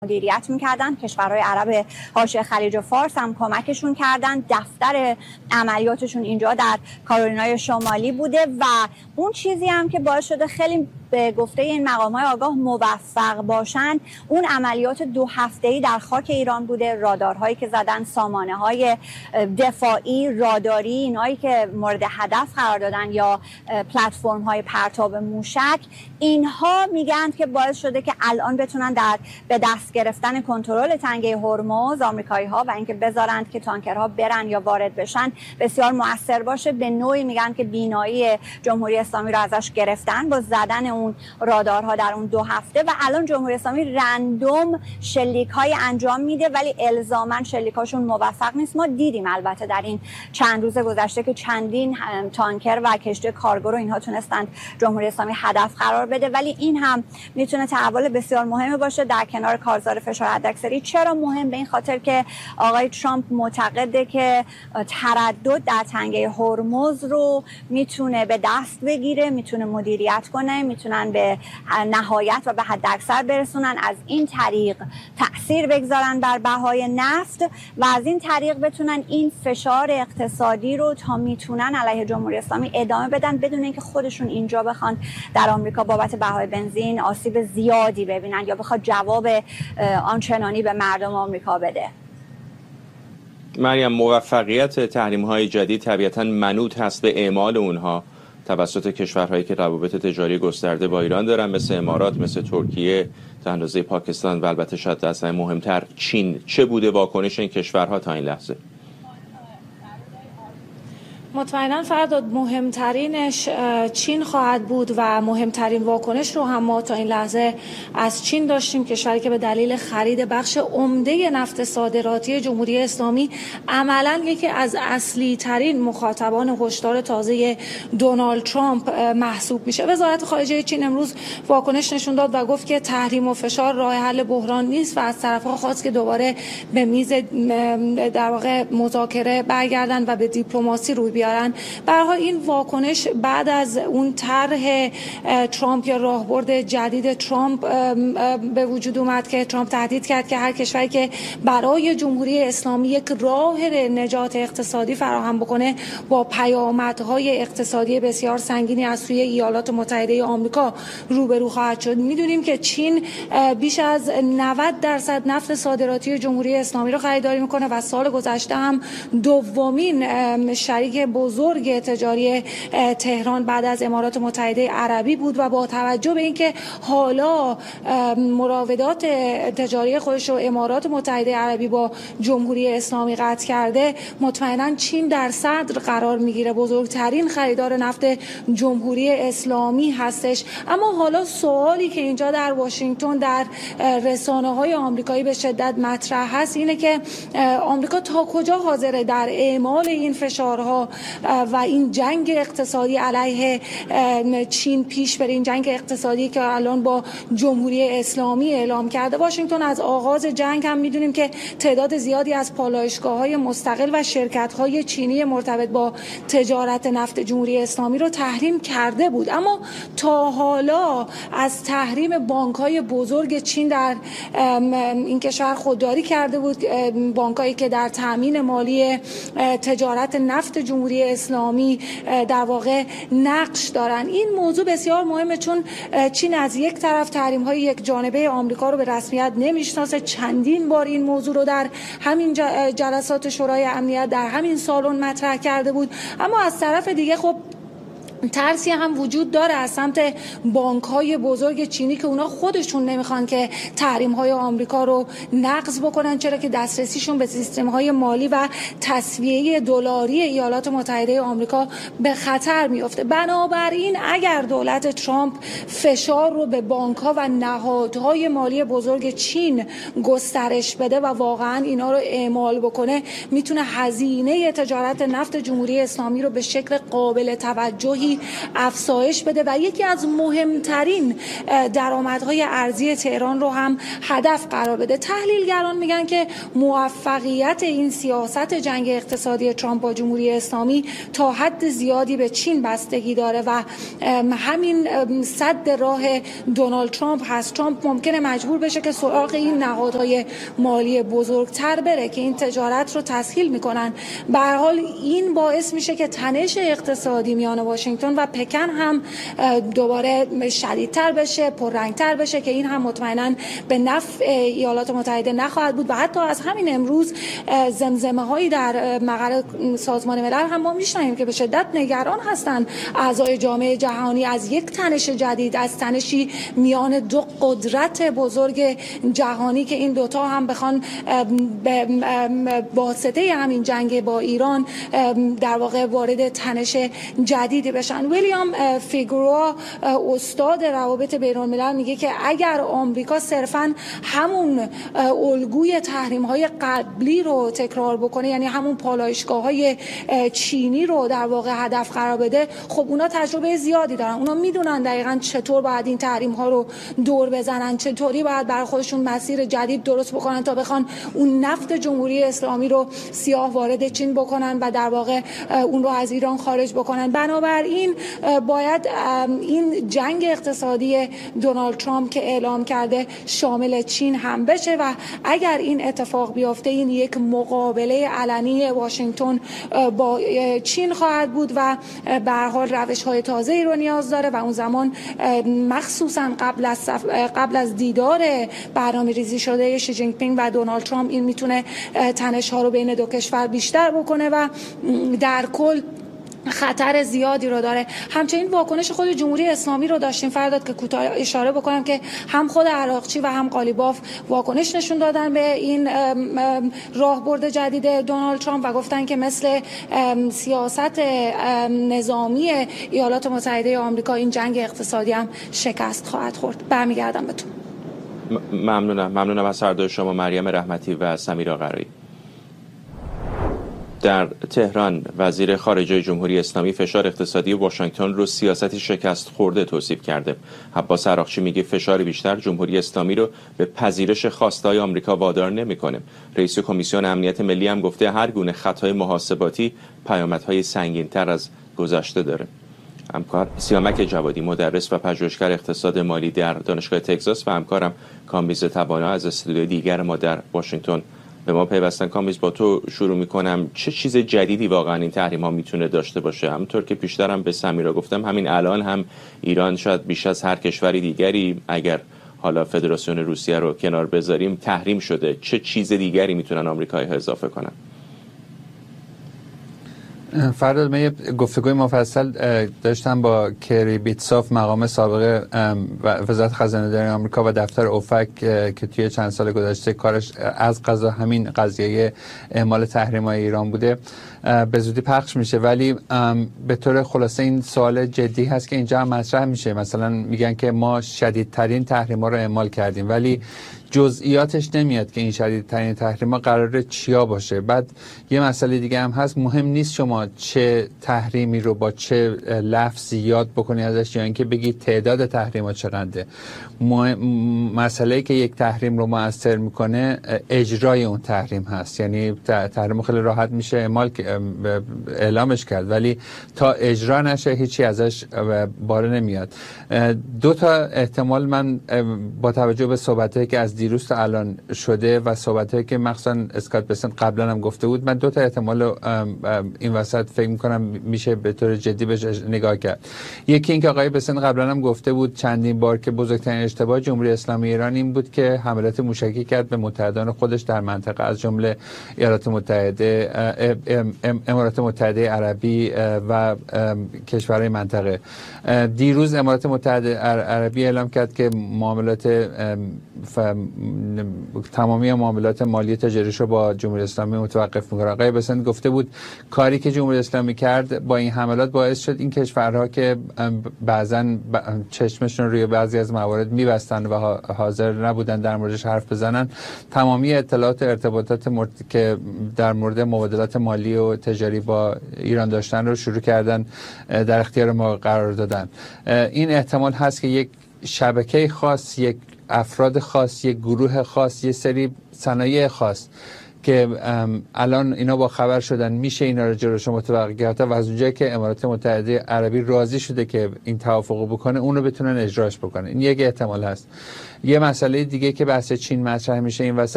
مدیریت میکردن. کشورهای عرب حاشیه خلیج فارس هم کمکشون کردن. دفتر عملیاتشون اینجا در کارولینای شمالی بوده و اون چیزی هم که باعث شده خیلی به گفته این مقام‌های آگاه موفق باشن اون عملیات 2 هفته‌ای در خاک ایران بوده. رادارهایی که زدن، سامانه‌های دفاعی، راداری، اینایی که مورد هدف قرار دادن یا پلتفرم‌های پرتاب موشک، اینها میگن که باعث شده که الان بتونن به دست گرفتن کنترل تنگه هرمز آمریکایی‌ها و اینکه بذارند که تانکرها برن یا وارد بشن بسیار مؤثر باشه. به نوعی میگن که بینایی جمهوری اسلامی رو ازش گرفتن با زدن اون رادارها در اون 2 هفته و الان جمهوری اسلامی رندوم شلیک‌های انجام میده ولی الزاماً شلیک‌هاشون موفق نیست. ما دیدیم البته در این چند روز گذشته که چندین تانکر و کشتی کارگو رو اینها تونستند جمهوری اسلامی هدف قرار بده، ولی این هم میتونه تحول بسیار مهمی باشه در کنار کارزار فشار حداکثری. چرا مهم؟ به این خاطر که آقای ترامپ معتقده که تردد در تنگه هرمز رو میتونه به دست بگیره، میتونه مدیریت کنه، میتونن به نهایت و به حداکثر برسونن، از این طریق تأثیر بگذارن بر بهای نفت و از این طریق بتونن این فشار اقتصادی رو تا میتونن علیه جمهوری اسلامی ادامه بدن بدون اینکه خودشون اینجا بخوان در آمریکا بابت بهای بنزین آسیب زیادی ببینن یا بخواد جواب آنچنانی به مردم آمریکا بده. مریم، موفقیت تحریم‌های جدید طبیعتاً منوط هست به اعمال اونها توسط کشورهایی که روابط تجاری گسترده با ایران دارن، مثل امارات، مثل ترکیه، تا اندازه پاکستان و البته شاید اصلا مهمتر چین. چه بوده واکنش این کشورها تا این لحظه؟ مطمئنا فرداد مهمترینش چین خواهد بود و مهمترین واکنش رو هم ما تا این لحظه از چین داشتیم، کشوری که به دلیل خرید بخش عمده نفت صادراتی جمهوری اسلامی عملاً یکی از اصلی ترین مخاطبان هشدار تازه دونالد ترامپ محسوب میشه. وزارت خارجه چین امروز واکنش نشون داد و گفت که تحریم و فشار راه حل بحران نیست و از طرف‌ها خواست که دوباره به میز در واقع مذاکره برگردن و به دیپلماسی روی بیارن. به هر حال این واکنش بعد از اون طرح ترامپ یا راهبرد جدید ترامپ به وجود اومد که ترامپ تهدید کرد که هر کشوری که برای جمهوری اسلامی یک راه نجات اقتصادی فراهم بکنه با پیامدهای اقتصادی بسیار سنگینی از سوی ایالات متحده آمریکا روبرو خواهد شد. میدونیم که چین بیش از 90% نفت صادراتی جمهوری اسلامی رو خریداری میکنه و سال گذشته هم دومین شریک بزرگ تجاری تهران بعد از امارات متحده عربی بود و با توجه به اینکه حالا مراودات تجاری خودش رو امارات متحده عربی با جمهوری اسلامی قطع کرده، مطمئنا چین در صدر قرار میگیره، بزرگترین خریدار نفت جمهوری اسلامی هستش. اما حالا سوالی که اینجا در واشنگتن در رسانه‌های آمریکایی به شدت مطرح هست اینه که آمریکا تا کجا حاضره در اعمال این فشارها و این جنگ اقتصادی علیه چین پیش بره، این جنگ اقتصادی که الان با جمهوری اسلامی اعلام کرده. واشنگتن از آغاز جنگ هم میدونیم که تعداد زیادی از پالایشگاه‌های مستقل و شرکت‌های چینی مرتبط با تجارت نفت جمهوری اسلامی رو تحریم کرده بود، اما تا حالا از تحریم بانک‌های بزرگ چین در این کشور خودداری کرده بود، بانک‌هایی که در تامین مالی تجارت نفت جمهوری اسلامی در واقع نقش دارن. این موضوع بسیار مهمه چون چین از یک طرف تحریم‌های یک جانبه آمریکا رو به رسمیت نمیشناسه. چندین بار این موضوع رو در همین جلسات شورای امنیت در همین سالن مطرح کرده بود، اما از طرف دیگه خب ترسی هم وجود داره از سمت بانک‌های بزرگ چینی که اونا خودشون نمیخوان که تحریم‌های آمریکا رو نقض بکنن، چرا که دسترسیشون به سیستم‌های مالی و تسویه دلاری ایالات متحده آمریکا به خطر میفته. بنابراین اگر دولت ترامپ فشار رو به بانک‌ها و نهادهای مالی بزرگ چین گسترش بده و واقعا اینا رو اعمال بکنه، میتونه هزینه تجارت نفت جمهوری اسلامی رو به شکل قابل توجهی تکنولوژی افزایش بده و یکی از مهمترین درآمدهای ارزی تهران رو هم هدف قرار بده. تحلیلگران میگن که موفقیت این سیاست جنگ اقتصادی ترامپ با جمهوری اسلامی تا حد زیادی به چین بستگی داره و همین سد راه دونالد ترامپ هست. ترامپ ممکنه مجبور بشه که سراغ این نهادهای مالی بزرگتر بره که این تجارت رو تسهیل میکنن. به هر حال این باعث میشه که تنش اقتصادی میان واشنگتن و پکن هم دوباره شدیدتر بشه، پررنگتر بشه که این هم مطمئنا به نفع ایالات متحده نخواهد بود و حتی از همین امروز زمزمه هایی در مقر سازمان ملل هم ما میشنویم که به شدت نگران هستند اعضای جامعه جهانی از یک تنش جدید، از تنشی میان دو قدرت بزرگ جهانی که این دوتا هم بخوان به واسطه همین جنگ با ایران در واقع وارد تنش جدیدی بشن. ویلیام فیگورا استاد روابط بین‌الملل میگه که اگر آمریکا صرفاً همون الگوی تحریم‌های قبلی رو تکرار بکنه، یعنی همون پالایشگاه‌های چینی رو در واقع هدف قرار بده، خب اونا تجربه زیادی دارن، اونا میدونن دقیقاً چطور باید این تحریم‌ها رو دور بزنن، چطوری باید برای خودشون مسیر جدید درست بکنن تا بخوان اون نفت جمهوری اسلامی رو سیاه وارد چین بکنن و در واقع اون رو از ایران خارج بکنن. بنابراین باید این جنگ اقتصادی دونالد ترامپ که اعلام کرده شامل چین هم بشه و اگر این اتفاق بیفته این یک مقابله علنی واشنگتن با چین خواهد بود و به هر حال روش‌های تازه‌ای رو نیاز داره و اون زمان مخصوصا قبل از دیدار برنامه‌ریزی شده شی جین پینگ و دونالد ترامپ این میتونه تنش‌ها رو بین دو کشور بیشتر بکنه و در کل خطر زیادی رو داره. همچنین واکنش خود جمهوری اسلامی رو داشتیم فرداد که کوتاه اشاره بکنم که هم خود عراقچی و هم قالیباف واکنش نشون دادن به این راهبرد جدید دونالد ترامپ و گفتن که مثل سیاست نظامی ایالات متحده آمریکا این جنگ اقتصادی هم شکست خواهد خورد. برمیگردم بهتون. ممنونم از هر دوی شما، مریم رحمتی و سمیرا قرایی. در تهران وزیر خارجه جمهوری اسلامی فشار اقتصادی واشنگتن رو سیاستی شکست خورده توصیف کرده. عباس عراقچی میگه فشار بیشتر جمهوری اسلامی رو به پذیرش خواستهای آمریکا وادار نمیکنه. رئیس کمیسیون امنیت ملی هم گفته هر گونه خطای محاسباتی پیامدهای سنگین‌تر از گذشته داره. همکار سیامک جوادی مدرس و پژوهشگر اقتصاد مالی در دانشگاه تگزاس و همکارم کامبیز تبانا از استودیوی دیگر ما در واشنگتن به ما پیوستن. کامبیز، با تو شروع میکنم. چه چیز جدیدی واقعا این تحریم ها میتونه داشته باشه؟ همونطور که پیشترم به سمیرا گفتم، همین الان هم ایران شاید بیش از هر کشوری دیگری، اگر حالا فدراسیون روسیه رو کنار بذاریم، تحریم شده. چه چیز دیگری میتونن آمریکایی‌ها اضافه کنن؟ فرداد، من یه گفتگوی مفصل داشتم با کری بیتسوف، مقام سابق وزارت خزانه‌داری آمریکا و دفتر اوفک که توی چند سال گذشته کارش از قضا همین قضیه اعمال تحریم‌های ایران بوده. به زودی پخش میشه، ولی به طور خلاصه این سوال جدی هست که اینجا هم مطرح میشه. مثلا میگن که ما شدیدترین تحریم‌ها رو اعمال کردیم، ولی جزئیاتش نمیاد که این شدیدترین تحریم‌ها قراره چیا باشه. بعد یه مسئله دیگه هم هست، مهم نیست شما چه تحریمی رو با چه لفظی یاد بکنی ازش یا اینکه بگی تعداد تحریم‌ها چقدره. مسئله که یک تحریم رو مؤثر میکنه اجرای اون تحریم هست. یعنی تحریم خیلی راحت میشه اعلامش کرد، ولی تا اجرا نشه هیچی ازش باره نمیاد. دو تا احتمال من با توجه به صحبتایی که از دیروز تا الان شده و صحبتایی که مخصوصا اسکات بسنت قبلا هم گفته بود، من دو تا احتمال رو این وسط فکر میکنم میشه به طور جدی بهش نگاه کرد. یکی این که آقای بسنت قبلا هم گفته بود چندین بار که بزرگترین اشتباه جمهوری اسلامی ایران این بود که حملات موشکی کرد به متحدان خودش در منطقه، از جمله ایالات متحده، امارات متحده عربی و کشورهای منطقه. دیروز امارات متحده عربی اعلام کرد که معاملات تمامی معاملات مالی تجاریش رو با جمهوری اسلامی متوقف میکنه. آقای بسنت گفته بود کاری که جمهوری اسلامی کرد با این حملات باعث شد این کشورها که بعضا چشمشون روی بعضی از موارد میبستن و حاضر نبودن در موردش حرف بزنن، تمامی اطلاعات و ارتباطات که در مورد مبادلات مالی و تجاری با ایران داشتن رو شروع کردن در اختیار ما قرار دادن. این احتمال هست که یک شبکه خاص، یک افراد خاص، یک گروه خاص، یک سری صنایع خاص که الان اینا با خبر شدن میشه اینا رو جلوش متوقف کرد و از اونجایی که امارات متحده عربی راضی شده که این توافق بکنه اون رو بتونن اجراش بکنه. این یک احتمال هست. یه مسئله دیگه که بحث چین مطرح میشه این وسط